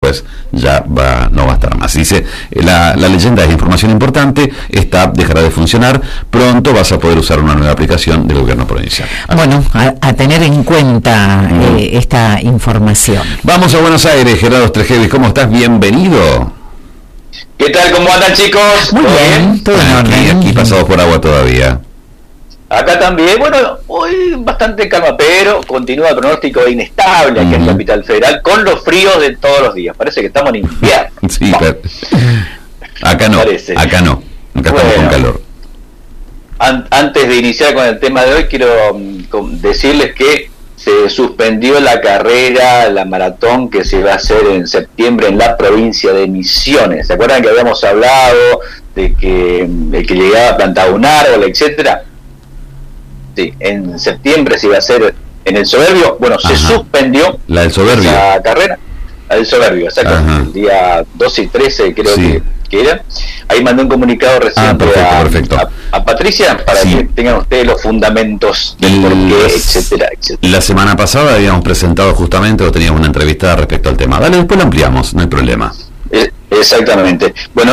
después ya no va a estar más. Dice, la leyenda es información importante, esta app dejará de funcionar, pronto vas a poder usar una nueva aplicación del gobierno provincial. Bueno, a tener en cuenta esta información. Vamos a Buenos Aires, Gerardo Strejevis, ¿cómo estás? Bienvenido. ¿Qué tal? ¿Cómo andan, chicos? Muy bien, todo en orden. Aquí pasados por agua todavía. Acá también, bueno, hoy bastante calma, pero continúa el pronóstico inestable aquí en Capital Federal, con los fríos de todos los días. Parece que estamos en invierno. Sí, pero acá no, Parece. acá estamos con calor. Antes de iniciar con el tema de hoy, quiero decirles que se suspendió la carrera, la maratón que se va a hacer en septiembre en la provincia de Misiones. ¿Se acuerdan que habíamos hablado de que llegaba a plantar un árbol, etcétera? Sí, en septiembre se iba a hacer en el Soberbio. Bueno, se suspendió la del Soberbio, esa carrera, la del Soberbio, exactamente, el día 12 y 13 creo que era. Ahí mandé un comunicado recién perfecto. A Patricia para que tengan ustedes los fundamentos del por qué, etcétera. La semana pasada habíamos presentado justamente, o teníamos una entrevista respecto al tema. Dale, después lo ampliamos, no hay problema. Exactamente. Bueno,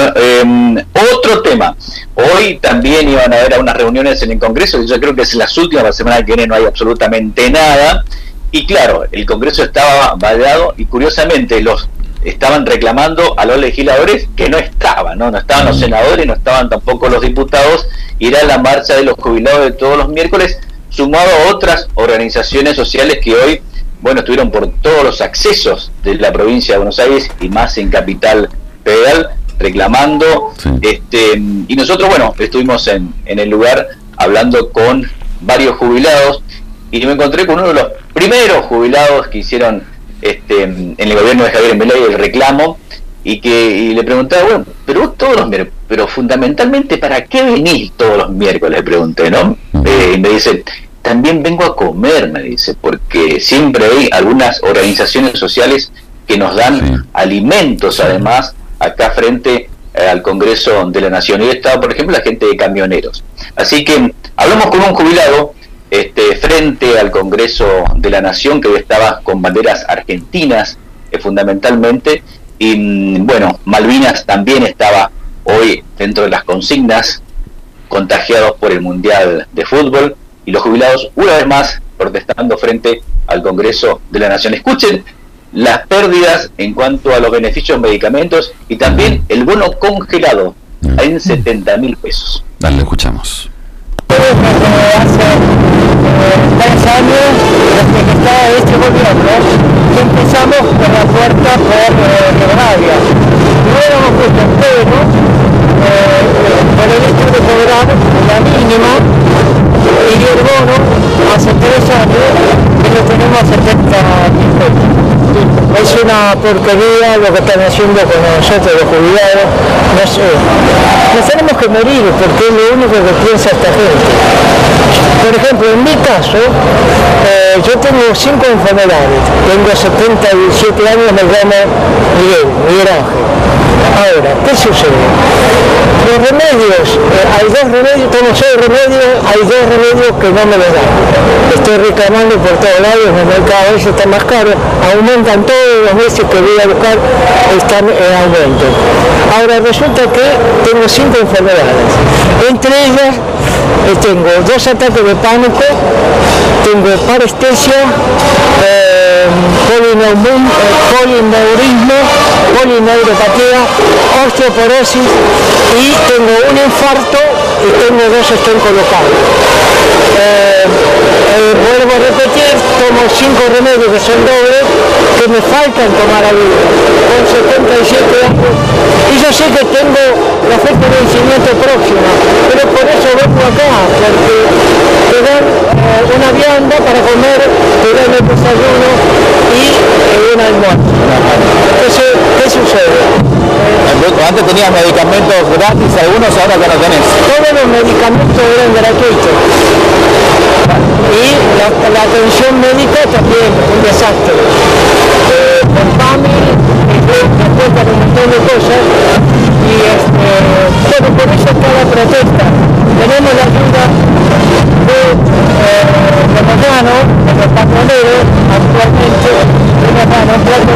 otro tema. Hoy también iban a haber unas reuniones en el Congreso, y yo creo que es las últimas, la semana que viene no hay absolutamente nada. Y claro, el Congreso estaba vallado y curiosamente estaban reclamando a los legisladores que no estaban los senadores, no estaban tampoco los diputados, y era la marcha de los jubilados de todos los miércoles, sumado a otras organizaciones sociales que hoy, bueno, estuvieron por todos los accesos de la provincia de Buenos Aires y más en Capital Federal reclamando, y nosotros, bueno, estuvimos en el lugar hablando con varios jubilados y me encontré con uno de los primeros jubilados que hicieron en el gobierno de Javier Milei el reclamo, y le preguntaba, bueno, pero vos todos los miércoles, pero fundamentalmente, ¿para qué venís todos los miércoles? Le pregunté, ¿no? Y me dice, también vengo a comer, me dice, porque siempre hay algunas organizaciones sociales que nos dan alimentos, además, acá frente al Congreso de la Nación. Y estaba, por ejemplo, la gente de camioneros. Así que hablamos con un jubilado frente al Congreso de la Nación, que hoy estaba con banderas argentinas, fundamentalmente, y bueno, Malvinas también estaba hoy dentro de las consignas, contagiados por el Mundial de Fútbol, y los jubilados una vez más protestando frente al Congreso de la Nación. Escuchen las pérdidas en cuanto a los beneficios medicamentos y también el bono congelado en 70.000 pesos. Dale, escuchamos. Hace 3 años, desde que está este gobierno, que empezamos por la puerta por Rivadavia. No éramos puestos, pero por el hecho de cobrar la mínima y el bono hace 3 años que lo tenemos a 70.000 pesos. Es una porquería lo que están haciendo con nosotros los jubilados. No sé, nos tenemos que morir porque es lo único que piensa esta gente. Por ejemplo, en mi caso, yo tengo 5 enfermedades, tengo 77 años, me llamo Miguel Ángel. Ahora, ¿qué sucede? Los remedios, hay 2 remedios, tengo 6 remedios, hay 2 remedios que no me los dan. Estoy reclamando por todos lados, el mercado cada vez está más caro, aumentan todos los meses que voy a buscar, están en aumento. Ahora resulta que tengo 5 enfermedades, entre ellas tengo 2 ataques de pánico, tengo parestesia, polineurismo, polineuropatía, osteoporosis y tengo un infarto y tengo 2 estén colocados. Vuelvo a repetir, tomo 5 remedios que son dobles, que me faltan tomar a vida, con 77 años, y yo sé que tengo la fecha de vencimiento próxima, pero por eso vengo acá, porque te dan una vianda para comer, te dan el desayuno y un almuerzo. Entonces, ¿qué sucede? Antes tenías medicamentos gratis, algunos ahora ya no tenés. Todos los medicamentos eran gratuitos. Y la atención médica también, un desastre.